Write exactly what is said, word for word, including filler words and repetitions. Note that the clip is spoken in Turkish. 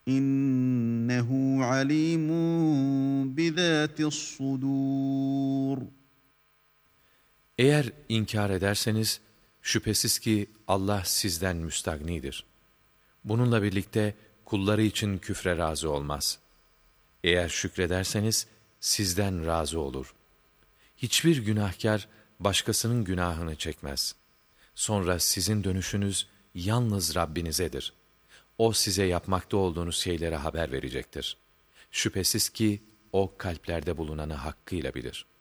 İnnehu alimun bizatis sudur. Eğer inkar ederseniz, şüphesiz ki Allah sizden müstagnidir. Bununla birlikte kulları için küfre razı olmaz. Eğer şükrederseniz, sizden razı olur. Hiçbir günahkar, başkasının günahını çekmez. Sonra sizin dönüşünüz yalnız Rabbinizedir. O size yapmakta olduğunuz şeylere haber verecektir. Şüphesiz ki o kalplerde bulunanı hakkıyla bilir.